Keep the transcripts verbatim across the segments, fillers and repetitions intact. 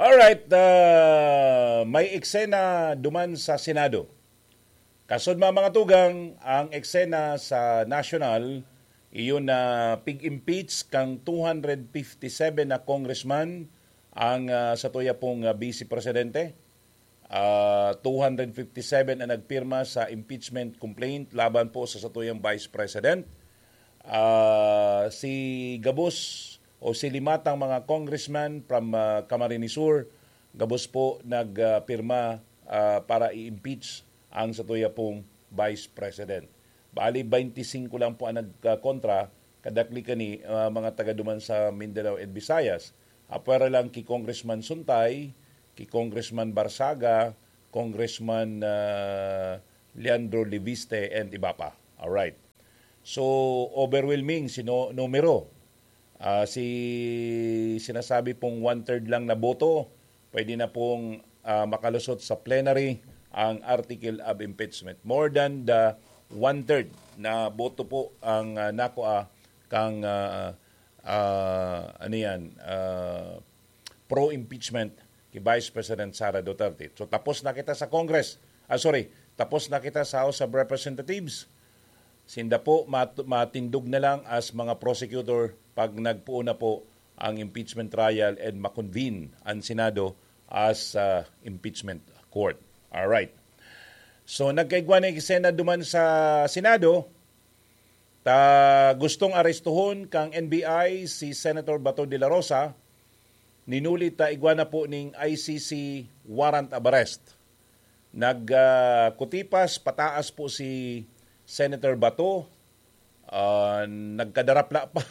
Alright, uh, may eksena duman sa Senado. Kasod mga tugang, ang eksena sa National, iyon na pig-impeach kang two hundred fifty-seven na congressman ang uh, sa tuya pong uh, Vice Presidente. Uh, two hundred fifty-seven na nagpirma sa impeachment complaint laban po sa satuyang Vice President. Uh, si Gabos o si limatang mga congressman from uh, Camarines Sur, gabos po nagpirma uh, para i-impeach ang satuya pong Vice President. Bali, twenty-five lang po ang nagkontra, kadakli kani uh, mga taga-duman sa Mindanao at Visayas. Apwera lang ki Congressman Suntay, ki Congressman Barsaga, Congressman uh, Leandro Liviste, and iba pa. Alright. So, overwhelming si no, numero. Uh, si sinasabi pong one-third lang na boto, pwede na pong uh, makalusot sa plenary ang article of impeachment. More than the one-third na boto po ang uh, nakuha kang uh, uh, ano yan, uh, pro-impeachment kay Vice President Sara Duterte. So tapos na kita sa Congress. Ah, sorry, tapos na kita sa House of Representatives. Sinda po mat- matindog na lang as mga prosecutor pag nagpuo na po ang impeachment trial and makonvene ang Senado as uh, impeachment court. All right. So nagkaigwa na eksena duman sa Senado, ta gustong arestuhon kang N B I si Senator Bato de la Rosa, ninulit ta igwa na po ning I C C warrant of arrest. Nagkutipas, uh, pataas po si Senator Bato, uh, nagkadarapla pa.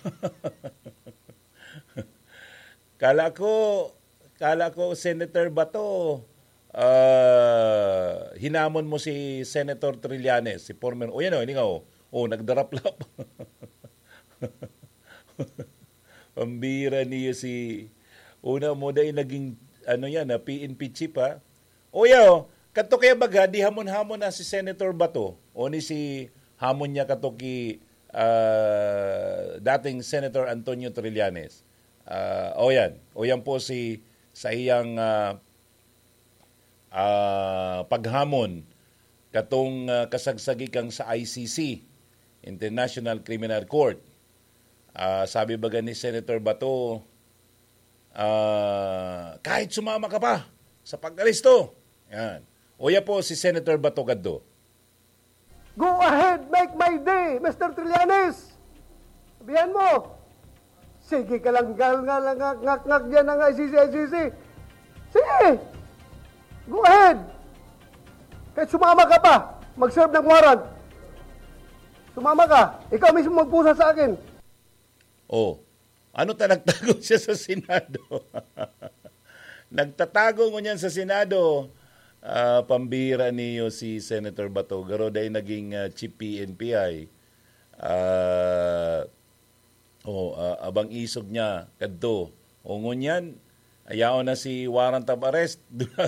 kala ko, kala ko Senator Bato, uh, hinamon mo si Senator Trillanes, si former, o yan o, hindi nga o, o nagdarapla pa. Pambira niyo si, una mo dahil naging, ano yan, P N P chief ha. O yan o, kato kaya baga, di hamon-hamon na si Senator Bato, o ni si hamon niya kato ki uh, dating Senator Antonio Trillanes. Uh, o yan, o yan po si sa iyang uh, uh, paghamon katong uh, kasagsagi kang sa I C C, International Criminal Court. Uh, sabi baga ni Senator Bato, uh, kahit sumama ka pa sa pag-aristo. Yan. O yan po si Senator Bato Gaddo. Go ahead, make my day, Mister Trillanes. Sabihan mo. Sige ka lang, ngak-ngak dyan ng I C C, I C C. Sige. Go ahead. Kahit sumama ka pa, mag-serve ng warrant. Sumama ka, ikaw mismo magpusa sa akin. Oh, ano ta nagtago siya sa Senado? Nagtatago mo niyan sa Senado. Uh, pambira niyo si Senator Bato. Garo dahil naging uh, chief P N P I. Uh, oh, uh, abang isog niya, kadto. O ngunyan, ayaw na si warrant of arrest.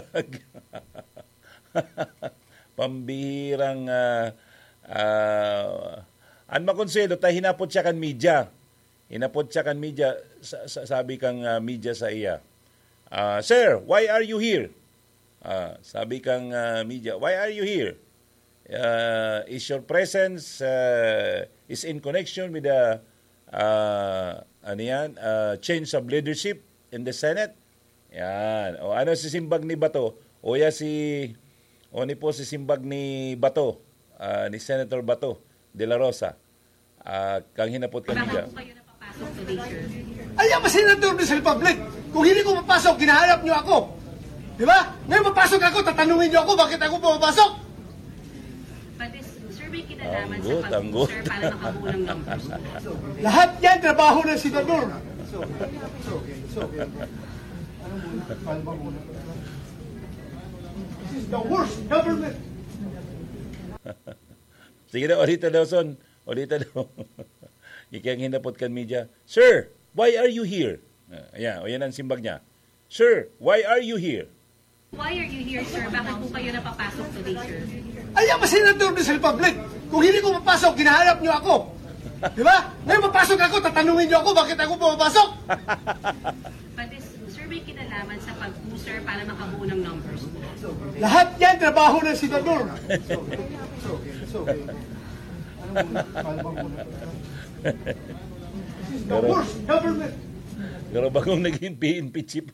Pambirang uh, uh, an makonselo, tayo hinapot siya kan media. Hinapot siya kan media, sabi kang uh, media sa iya. Uh, Sir, why are you here? Uh, sabi kang uh, media, why are you here? Uh, is your presence uh, is in connection with the uh, ano yan, uh, change of leadership in the Senate? Yan. O ano si simbag ni Bato? O ya si o ni po si simbag ni Bato, uh, ni Senator Bato de la Rosa. Uh, kang hinapot ka media. Ayaw ba Senator sa Republic? Kung hindi ko mapasok, ginahanap niyo ako. Di ba? Ngayon mapasok ako, tatanungin niyo ako bakit ako pumapasok. Pati survey kinalaman sa Anggot, pag-sir para makabulang ng Lahat yan, trabaho ng senador. This is the worst government. Sige na, ulitin daw, son. Ulitin daw. Ikang hinapot kan media. Sir, why are you here? Uh, ayan, o yan ang simbag niya. Sir, why are you here? Why are you here, sir? Bakit po kayo napapasok today, sir? Ayaw ba senador sa Republic? Kung hindi ko mapasok, ginahanap niyo ako. Di ba? Ngayon mapasok ako, tatanungin niyo ako bakit ako pumapasok. Pati survey kinalaman kinalaman sa pag-user para makabuo ng numbers? Lahat yan, trabaho ng senador. The worst government. Pero bagong naging P N P chief,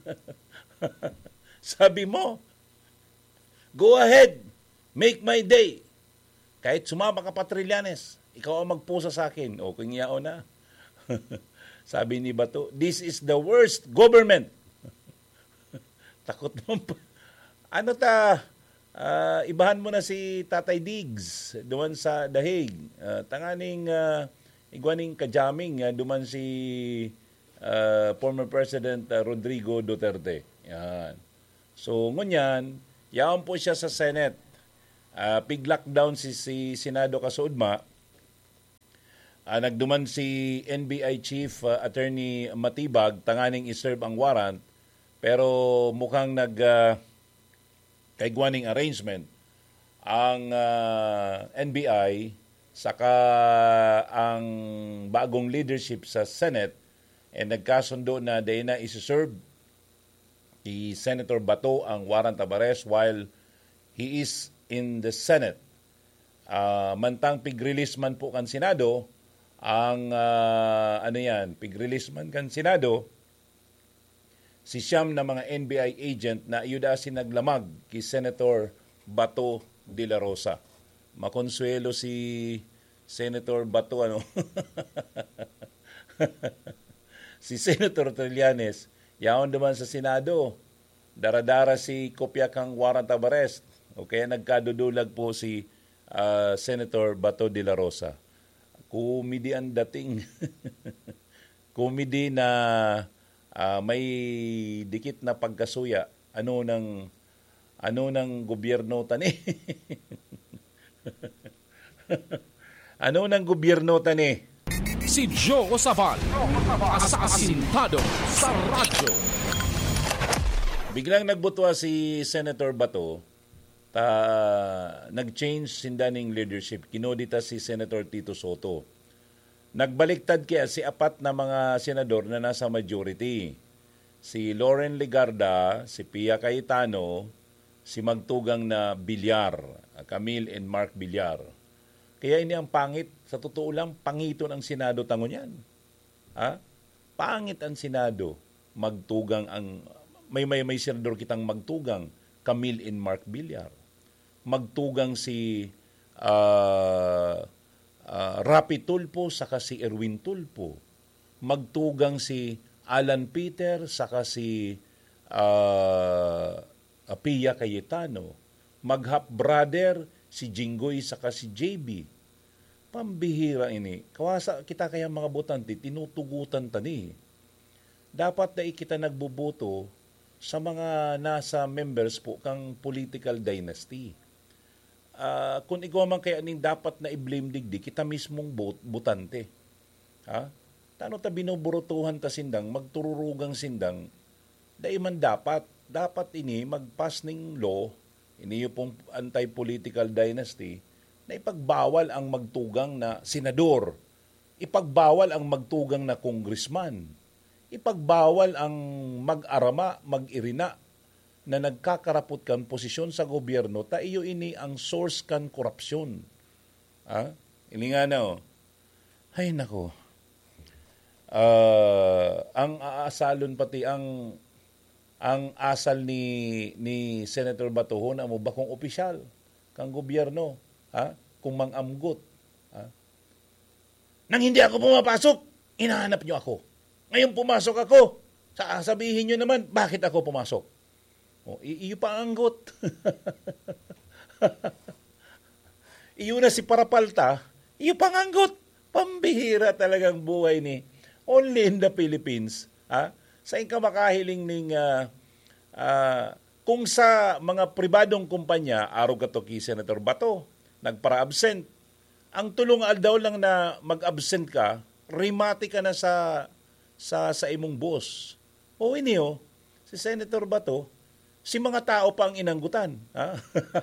sabi mo, go ahead, make my day. Kahit sumama ka pa, Trillanes, ikaw ang magpusa sa akin. O, kung iyao na. Sabi ni Bato, this is the worst government. Takot naman pa. Ano ta, uh, ibahan mo na si Tatay Diggs duman sa The Hague. Uh, tanganing uh, igwaning kajaming uh, duman si uh, former President uh, Rodrigo Duterte. Yan. So, ngunyan, yaon po siya sa Senate. Uh, pig-lockdown si, si Senado Kasudma. Uh, nagduman si N B I Chief uh, Attorney Matibag tanganing iserve ang warrant pero mukhang nag uh, kaigwaning arrangement ang uh, N B I saka ang bagong leadership sa Senate and nagkasundo na day na isi-serve ni Senator Bato ang warrant of arrest while he is in the Senate. Uh, mantang pig-release man po kan Senado ang uh, ano yan, pig-release man kan Senado, si siyam na mga N B I agent na iyuda si naglamag kay Senator Bato de la Rosa. Makonsuelo si Senator Bato, ano? Si Senator Trillanes, yaon naman sa Senado, daradara si kopya kang warrant of arrest. O kaya nagkadudulag po si uh, Senator Bato de la Rosa. Komedi ang dating. Komedi na uh, may dikit na pagkasuya. Ano ng ano ng gobyerno tani? Ano ng gobyerno tani? Si Joe Saval, asasintado sa radyo. Biglang nagbutwa si Senator Bato. Ta, nag-change sindaning leadership. Kinodita si Senator Tito Soto. Nagbaliktad kaya si apat na mga senador na nasa majority. Si Loren Legarda, si Pia Cayetano, si magtugang na Villar, Camille and Mark Villar. Kaya ini ang pangit. Sa totoo lang, pangito ng Senado tango niyan. Ha? Pangit ang Senado. Magtugang ang, may may may senador kitang magtugang, Camille and Mark Villar. Magtugang si uh, uh, Rapi Tulfo saka si Erwin Tulfo. Magtugang si Alan Peter saka si uh, Pia Cayetano. Mag-half brother si Jinggoy saka si J B. Pambihira ini. Kawasa kita kaya mga botante tinutugutan tani. Dapat na kita nagbuboto sa mga nasa members po kang political dynasty. Uh, kung ikaw man kaya ning dapat na i-blame digdi, kita mismong bot, botante. Ha? Tano ta binuburutuhan ta sindang, magtururugang sindang, dahil man dapat, dapat ini mag-pass ning law, ini yung pong anti-political dynasty, na ipagbawal ang magtugang na senador, ipagbawal ang magtugang na congressman, ipagbawal ang mag-arama, mag-irina, na nagkakarapot kan posisyon sa gobyerno, ta iyo ini ang source kan korupsyon. Ha? Ini nga na, oh. Ay, nako. Uh, ang aasalon pati, ang ang asal ni ni Senator Batohon, amo ba kung opisyal, kang gobyerno, ha? Kung mang-amgot. Ha? Nang hindi ako pumapasok, inahanap nyo ako. Ngayon pumasok ako, sabihin nyo naman, bakit ako pumasok? O, iyo pa anggot. Iyo na si Parapalta, iyo pang anggot. Pambihira talagang buhay ni only in the Philippines. Ha? Sa ka makahiling ning uh, uh, kung sa mga pribadong kumpanya, araw ka to kay Senator Bato, nagpara-absent. Ang tulong daw lang na mag-absent ka, rimati ka na sa sa sa imong boss. O ini oh, si Senator Bato, si mga tao pa ang inanggutan. Ha?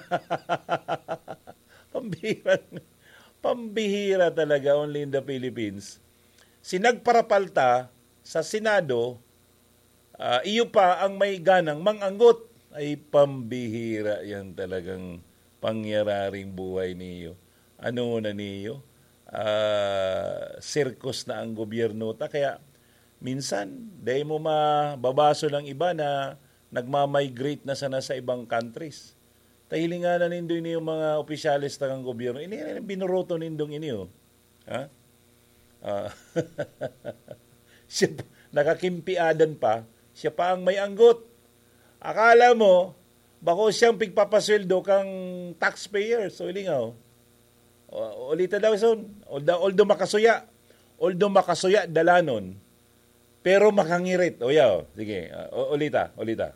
Pambihira. Pambihira talaga, only in the Philippines. Si nagparapalta sa Senado, Ah, iyo pa ang may ganang manganggot. Ay pambihira yan talagang pangyararing buhay niyo. Ano na niyo? Uh, circus na ang gobyerno ta. Kaya minsan, dahil mo mababaso ng iba na nagmamigrate na sana sa ibang countries. Tahilingan na nindo ini yung mga opisyalis ng gobyerno. Ini binuroto nindong ini. Oh. Ha? Uh, siya, nakakimpiadan pa, siya pa ang may anggot. Akala mo, bako siyang pigpapasweldo kang taxpayer. So, ilingaw. O, ulita daw son. Although, although makasuya. Although makasuya, dalanon. Pero makangirit. O yaw. Sige. Uh, ulita. Ulita.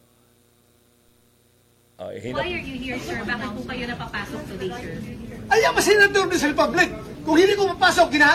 Uh, Why are you here, sir? Bakit po kayo napapasok today, sir? Ayaw, mas senador sa Republic. Kung hindi ko mapasok, ginahan